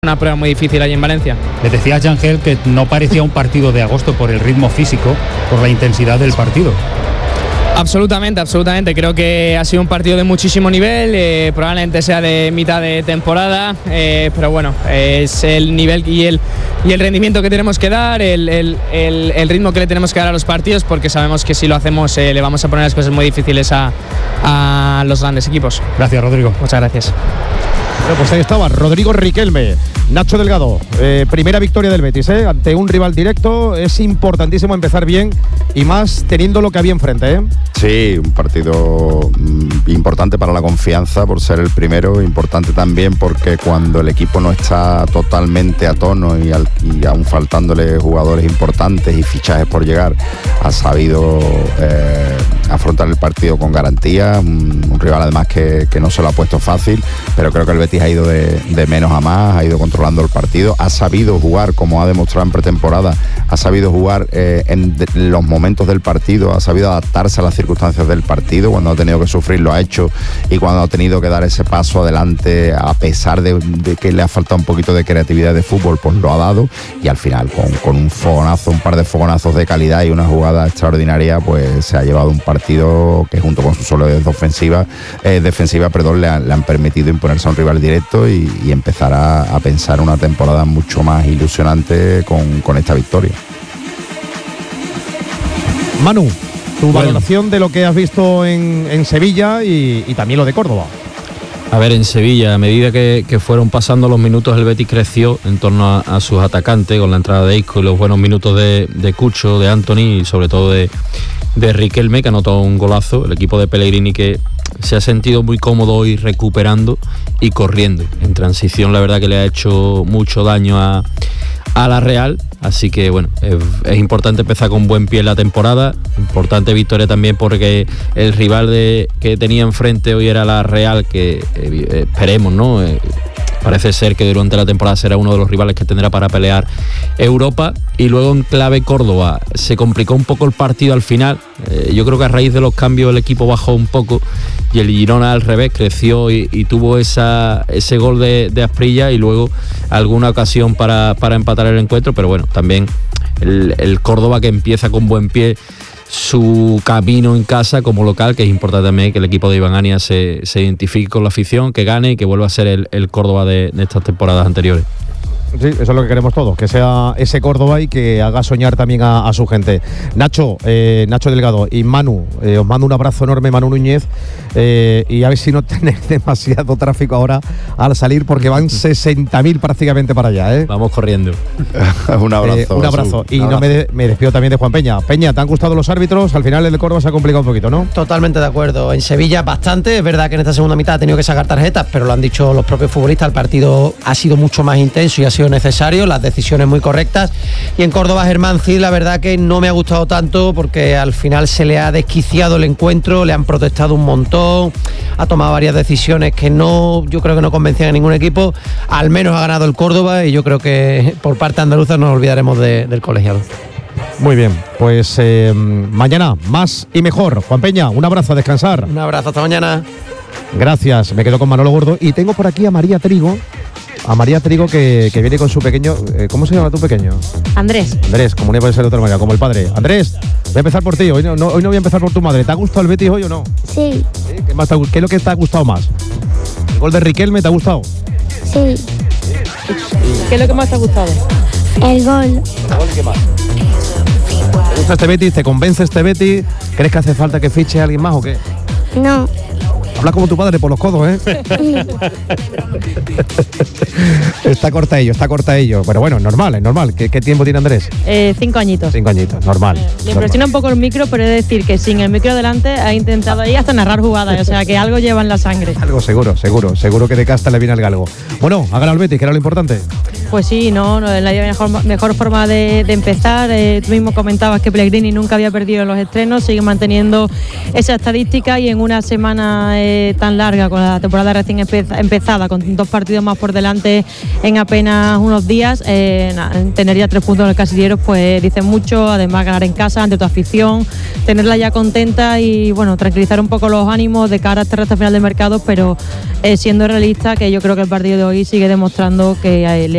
Una prueba muy difícil allí en Valencia. Le decía a Yangel que no parecía un partido de agosto por el ritmo físico, por la intensidad del partido. Absolutamente. Creo que ha sido un partido de muchísimo nivel, probablemente sea de mitad de temporada, pero bueno, es el nivel y el rendimiento que tenemos que dar, el ritmo que le tenemos que dar a los partidos, porque sabemos que si lo hacemos le vamos a poner las cosas muy difíciles a los grandes equipos. Gracias, Rodrigo. Muchas gracias. Bueno, pues ahí estaba Rodrigo Riquelme. Nacho Delgado, primera victoria del Betis, ante un rival directo. Es importantísimo empezar bien y más teniendo lo que había enfrente. Sí, un partido importante para la confianza por ser el primero, importante también porque cuando el equipo no está totalmente a tono y aún faltándole jugadores importantes y fichajes por llegar, ha sabido afrontar el partido con garantía, un rival además que no se lo ha puesto fácil, pero creo que el Betis ha ido de menos a más, ha ido controlando el partido, ha sabido jugar como ha demostrado en pretemporada, ha sabido jugar en los momentos del partido, ha sabido adaptarse a las circunstancias del partido, cuando ha tenido que sufrir lo ha hecho y cuando ha tenido que dar ese paso adelante a pesar de que le ha faltado un poquito de creatividad de fútbol, pues lo ha dado y al final con un fogonazo, un par de fogonazos de calidad y una jugada extraordinaria, pues se ha llevado un partido que junto con su solidez defensiva le han permitido imponerse a un rival directo y empezar a pensar una temporada mucho más ilusionante con esta victoria. Manu, tu valoración de lo que has visto en Sevilla y también lo de Córdoba. A ver, en Sevilla, a medida que fueron pasando los minutos, el Betis creció en torno a sus atacantes, con la entrada de Isco y los buenos minutos de Cucho, de Anthony y sobre todo de Riquelme, que anotó un golazo. El equipo de Pellegrini que se ha sentido muy cómodo y recuperando y corriendo. En transición, la verdad que le ha hecho mucho daño a la Real, así que bueno, es importante empezar con buen pie la temporada, importante victoria también porque el rival que tenía enfrente hoy era la Real, que esperemos, ¿no? Parece ser que durante la temporada será uno de los rivales que tendrá para pelear Europa. Y luego en clave Córdoba se complicó un poco el partido al final. Yo creo que a raíz de los cambios el equipo bajó un poco y el Girona al revés creció y tuvo ese gol de Asprilla y luego alguna ocasión para empatar el encuentro. Pero bueno, también el Córdoba que empieza con buen pie su camino en casa como local, que es importante también que el equipo de Iván Ania se identifique con la afición, que gane y que vuelva a ser el Córdoba de estas temporadas anteriores. Sí, eso es lo que queremos todos, que sea ese Córdoba y que haga soñar también a su gente. Nacho Delgado y Manu, os mando un abrazo enorme, Manu Núñez, y a ver si no tenéis demasiado tráfico ahora al salir, porque van 60.000 prácticamente para allá. Vamos corriendo. Un abrazo. Un abrazo. Y no me despido también de Juan Peña. Peña, ¿te han gustado los árbitros? Al final el de Córdoba se ha complicado un poquito, ¿no? Totalmente de acuerdo. En Sevilla bastante, es verdad que en esta segunda mitad ha tenido que sacar tarjetas, pero lo han dicho los propios futbolistas, el partido ha sido mucho más intenso y ha sido necesario, las decisiones muy correctas. Y en Córdoba, Germán Cid, la verdad que no me ha gustado tanto porque al final se le ha desquiciado el encuentro, le han protestado un montón, ha tomado varias decisiones que yo creo que no convencían a ningún equipo. Al menos ha ganado el Córdoba y yo creo que por parte andaluza no nos olvidaremos del colegiado. Muy bien, pues mañana más y mejor. Juan Peña, un abrazo, a descansar. Un abrazo, hasta mañana. Gracias, me quedo con Manolo Gordo y tengo por aquí a María Trigo. A María Trigo que viene con su pequeño. ¿Cómo se llama tu pequeño? Andrés, como no puede ser de otra manera, como el padre. Andrés, voy a empezar por ti. Hoy no voy a empezar por tu madre. ¿Te ha gustado el Betis hoy o no? sí, ¿Qué es lo que te ha gustado más? ¿El gol de Riquelme te ha gustado? sí, ¿Qué es lo que más te ha gustado? el gol. ¿Qué más? ¿Te gusta este Betis? ¿Te convence este Betis? ¿Crees que hace falta que fiche a alguien más o qué? No, Habla como tu padre por los codos, Está corta ello. Pero bueno, es normal. ¿Qué tiempo tiene Andrés? 5 añitos. 5 añitos, normal. Le impresiona un poco el micro, pero he de decir que sin el micro delante ha intentado ahí hasta narrar jugadas, o sea que algo lleva en la sangre. Algo seguro que de casta le viene al galgo. Bueno, ha ganado el Betis, que era lo importante. Pues sí, no es la mejor forma de empezar. Tú mismo comentabas que Pellegrini nunca había perdido en los estrenos, sigue manteniendo esa estadísca y en una semana tan larga, con la temporada recién empezada, con 2 partidos más por delante en apenas unos días, tener ya 3 puntos en el casillero pues dice mucho. Además, ganar en casa ante tu afición, tenerla ya contenta y bueno, tranquilizar un poco los ánimos de cara a esta recta final del mercado, pero siendo realista, que yo creo que el partido de hoy sigue demostrando que